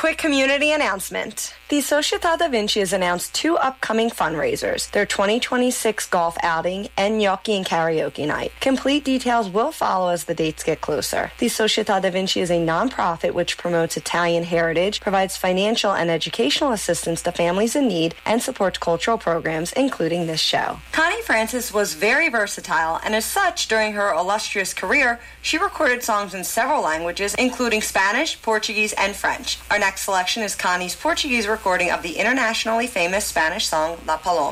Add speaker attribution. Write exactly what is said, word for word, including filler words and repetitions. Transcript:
Speaker 1: quick community announcement. The Società da Vinci has announced two upcoming fundraisers, their twenty twenty-six golf outing and gnocchi and karaoke night. Complete details will follow as the dates get closer. The Società da Vinci is a nonprofit which promotes Italian heritage, provides financial and educational assistance to families in need, and supports cultural programs, including this show. Connie Francis was very versatile, and as such, during her illustrious career, she recorded songs in several languages, including Spanish, Portuguese, and French. Our next selection is Connie's Portuguese recording of the internationally famous Spanish song La Paloma.